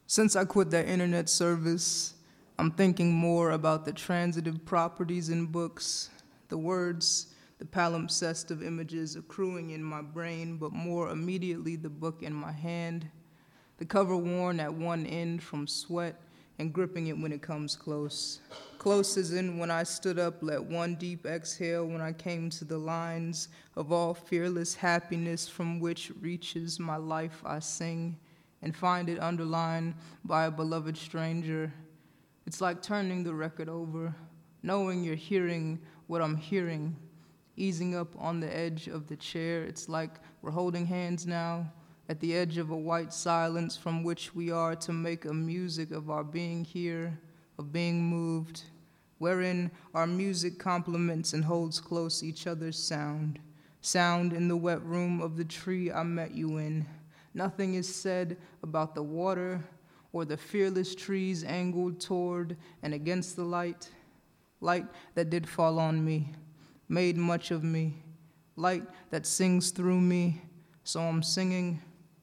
Since I quit that internet service, I'm thinking more about the transitive properties in books, the words, the palimpsest of images accruing in my brain, but more immediately the book in my hand, the cover worn at one end from sweat and gripping it when it comes close. Close as in when I stood up, let one deep exhale when I came to the lines of all fearless happiness from which reaches my life I sing, and find it underlined by a beloved stranger. It's like turning the record over, knowing you're hearing what I'm hearing, easing up on the edge of the chair. It's like we're holding hands now at the edge of a white silence from which we are to make a music of our being here, of being moved, wherein our music complements and holds close each other's sound. Sound in the wet room of the tree I met you in. Nothing is said about the water or the fearless trees angled toward and against the light that did fall on me, made much of me, light that sings through me, so I'm singing.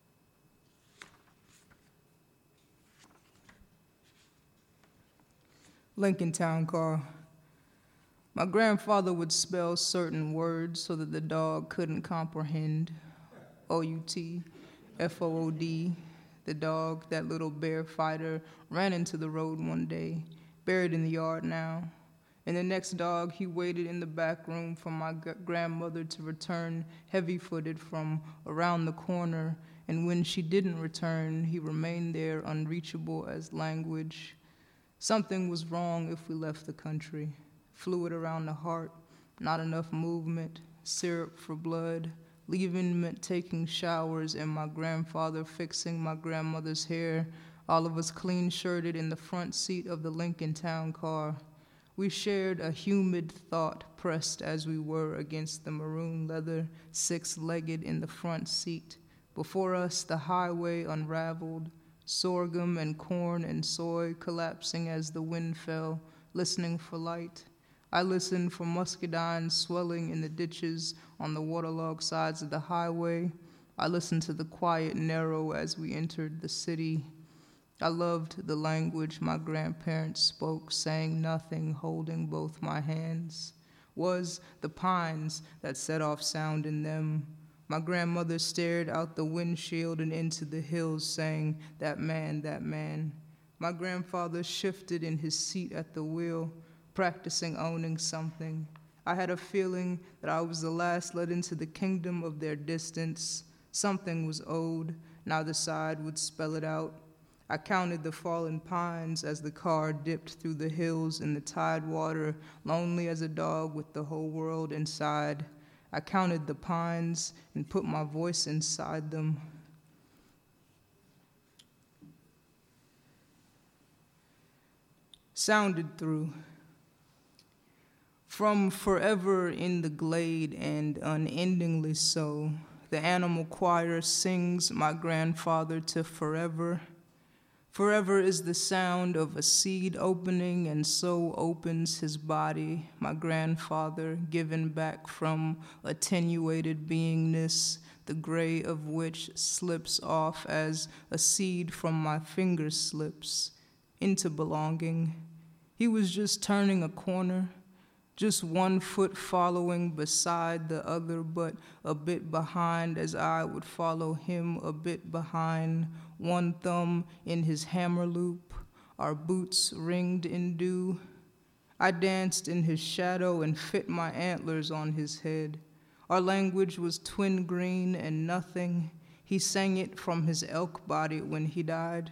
Lincoln Town Car. My grandfather would spell certain words so that the dog couldn't comprehend. O-U-T, F-O-O-D. The dog, that little bear fighter, ran into the road one day, buried in the yard now. And the next dog, he waited in the back room for my grandmother to return heavy-footed from around the corner. And when she didn't return, he remained there unreachable as language. Something was wrong if we left the country. Fluid around the heart, not enough movement, syrup for blood. Leaving meant taking showers and my grandfather fixing my grandmother's hair, all of us clean-shirted in the front seat of the Lincoln Town Car. We shared a humid thought, pressed as we were against the maroon leather, six-legged in the front seat. Before us, the highway unraveled, sorghum and corn and soy collapsing as the wind fell, listening for light. I listened for muscadines swelling in the ditches on the waterlogged sides of the highway. I listened to the quiet narrow as we entered the city. I loved the language my grandparents spoke, saying nothing, holding both my hands. Was the pines that set off sound in them. My grandmother stared out the windshield and into the hills, saying, that man, that man. My grandfather shifted in his seat at the wheel, practicing owning something. I had a feeling that I was the last let into the kingdom of their distance. Something was owed, neither side would spell it out. I counted the fallen pines as the car dipped through the hills in the tide water, lonely as a dog with the whole world inside. I counted the pines and put my voice inside them. Sounded through. From forever in the glade and unendingly so, the animal choir sings my grandfather to forever. Forever is the sound of a seed opening, and so opens his body, my grandfather, given back from attenuated beingness, the gray of which slips off as a seed from my finger slips, into belonging. He was just turning a corner, just one foot following beside the other, but a bit behind as I would follow him a bit behind, one thumb in his hammer loop, our boots ringed in dew. I danced in his shadow and fit my antlers on his head. Our language was twin green and nothing. He sang it from his elk body when he died.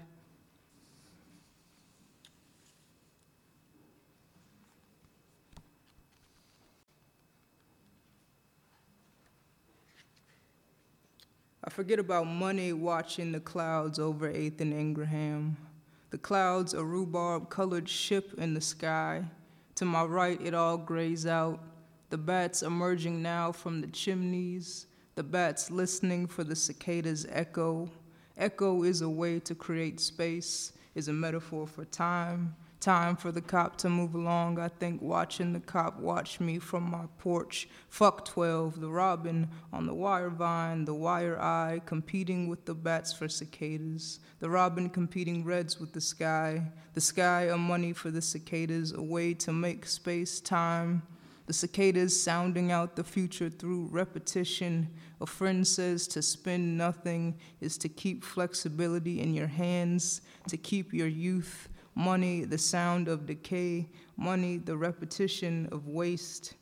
I forget about money watching the clouds over 8th and Ingraham. The clouds, a rhubarb-colored ship in the sky. To my right, it all grays out. The bats emerging now from the chimneys. The bats listening for the cicada's echo. Echo is a way to create space, is a metaphor for time. Time for the cop to move along. I think watching the cop watch me from my porch. Fuck 12, the robin on the wire vine, the wire eye, competing with the bats for cicadas. The robin competing reds with the sky a money for the cicadas, a way to make space, time. The cicadas sounding out the future through repetition. A friend says to spend nothing is to keep flexibility in your hands, to keep your youth. Money, the sound of decay. Money, the repetition of waste.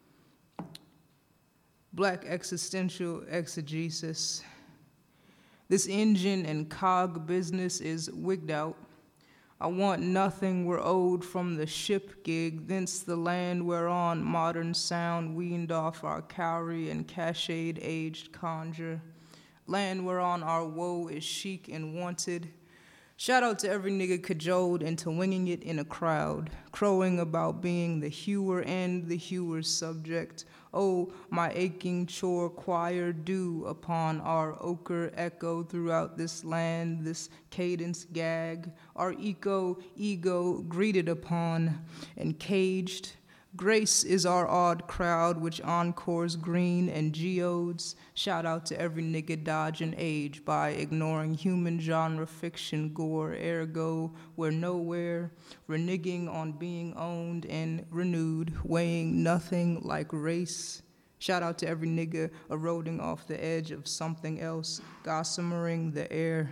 Black existential exegesis. This engine and cog business is wigged out. I want nothing we're owed from the ship gig, thence the land whereon modern sound weaned off our cowrie and cached aged conjure. Land whereon our woe is chic and wanted. Shout out to every nigga cajoled into winging it in a crowd, crowing about being the hewer and the hewer's subject. Oh, my aching chore choir due upon our ochre echo throughout this land, this cadence gag, our ego greeted upon and caged. Grace is our odd crowd which encores green and geodes. Shout out to every nigga dodging age by ignoring human genre fiction gore, ergo we're nowhere, reneging on being owned and renewed, weighing nothing like race. Shout out to every nigga eroding off the edge of something else, gossipering the air.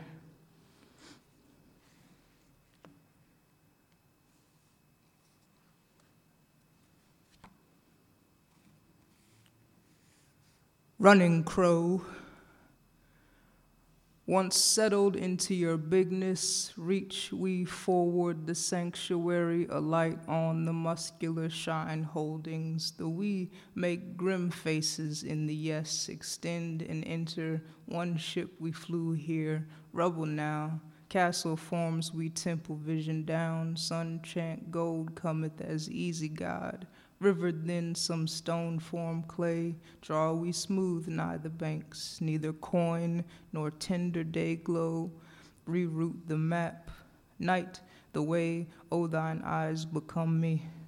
Running crow, once settled into your bigness, reach we forward the sanctuary, alight on the muscular shine holdings. The we make grim faces in the yes, extend and enter. One ship we flew here, rubble now. Castle forms we temple vision down. Sun chant gold cometh as easy God. Rivered then some stone form clay, draw we smooth nigh the banks, neither coin nor tender day glow, reroute the map. Night, the way, oh thine eyes become me.